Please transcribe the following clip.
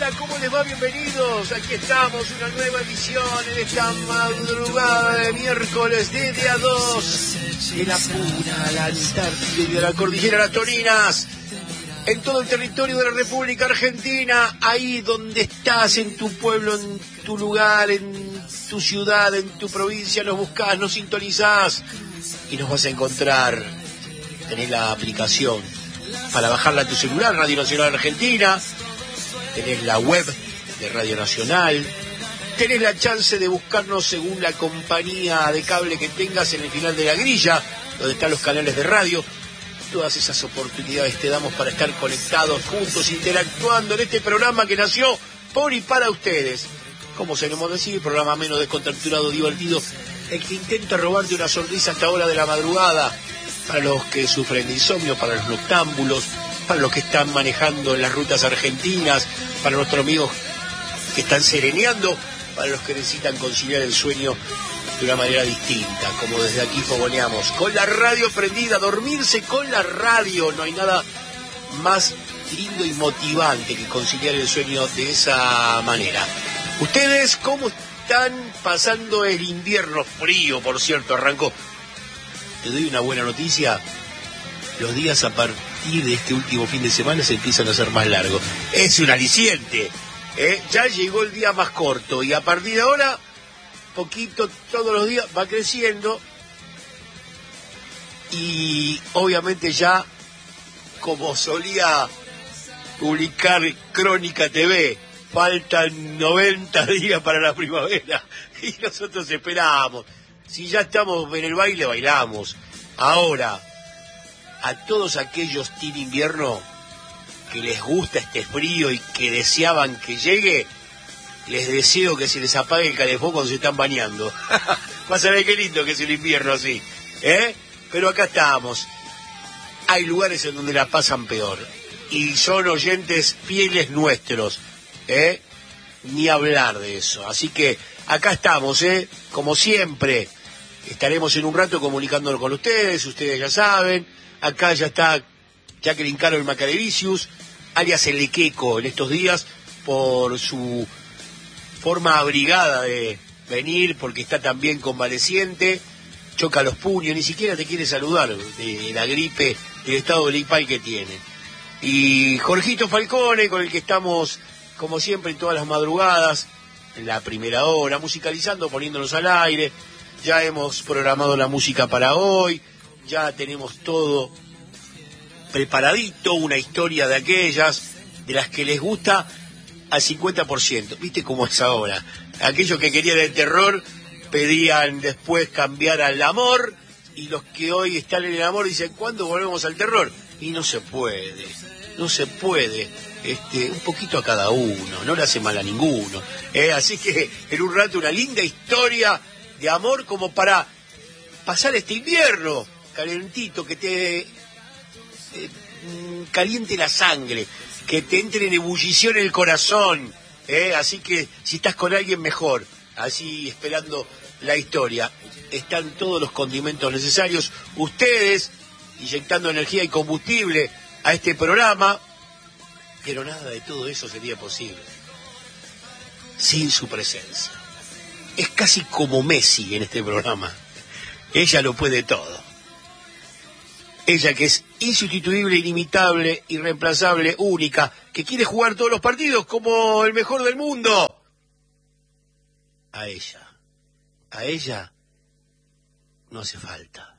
Hola, ¿cómo les va? Bienvenidos. Aquí estamos, una nueva edición en esta madrugada de miércoles de día 2 de la Puna, la Antártida y de la Cordillera de las Toninas, en todo el territorio de la República Argentina, ahí donde estás, en tu pueblo, en tu lugar, en tu ciudad, en tu provincia, nos buscás, nos sintonizás y nos vas a encontrar. Tenés la aplicación para bajarla a tu celular, Radio Nacional Argentina. Tenés la web de Radio Nacional, tenés la chance de buscarnos según la compañía de cable que tengas en el final de la grilla, donde están los canales de radio. Todas esas oportunidades te damos para estar conectados juntos, interactuando en este programa que nació por y para ustedes. Como solemos decir, programa menos descontracturado, divertido, el que intenta robarte una sonrisa hasta hora de la madrugada, para los que sufren de insomnio, para los noctámbulos, para los que están manejando en las rutas argentinas, para nuestros amigos que están sereneando, para los que necesitan conciliar el sueño de una manera distinta, como desde aquí fogoneamos, con la radio prendida, dormirse con la radio. No hay nada más lindo y motivante que conciliar el sueño de esa manera. ¿Ustedes cómo están pasando el invierno frío? Por cierto, arrancó. Te doy una buena noticia. Los días a partir de este último fin de semana se empiezan a hacer más largos. Es un aliciente. Ya llegó el día más corto y a partir de ahora, poquito todos los días va creciendo. Y obviamente ya, como solía publicar Crónica TV, faltan 90 días para la primavera y nosotros esperamos. Si ya estamos en el baile, bailamos. Ahora, a todos aquellos team invierno que les gusta este frío y que deseaban que llegue, les deseo que se les apague el calefón cuando se están bañando. Vas a ver qué lindo que es el invierno así, Pero acá estamos. Hay lugares en donde la pasan peor y son oyentes fieles nuestros, Ni hablar de eso. Así que acá estamos, como siempre. Estaremos en un rato comunicándonos con ustedes ya saben. Acá ya está Jacqueline Carol Macarevicius, alias El Lequeco, en estos días, por su forma abrigada de venir, porque está también convaleciente, choca los puños, ni siquiera te quiere saludar de la gripe, del estado gripal que tiene. Y Jorgito Falcone, con el que estamos, como siempre, en todas las madrugadas, en la primera hora, musicalizando, poniéndonos al aire. Ya hemos programado la música para hoy, ya tenemos todo preparadito, una historia de aquellas, de las que les gusta al 50%. ¿Viste cómo es ahora? Aquellos que querían el terror pedían después cambiar al amor, y los que hoy están en el amor dicen, ¿cuándo volvemos al terror? Y no se puede, un poquito a cada uno, no le hace mal a ninguno. Así que en un rato una linda historia de amor como para pasar este invierno calentito, que te caliente la sangre, que te entre en ebullición el corazón, así que si estás con alguien mejor, así esperando la historia. Están todos los condimentos necesarios, ustedes inyectando energía y combustible a este programa, pero nada de todo eso sería posible sin su presencia. Es casi como Messi en este programa. Ella lo puede todo. Ella que es insustituible, inimitable, irreemplazable, única, que quiere jugar todos los partidos como el mejor del mundo. A ella no hace falta.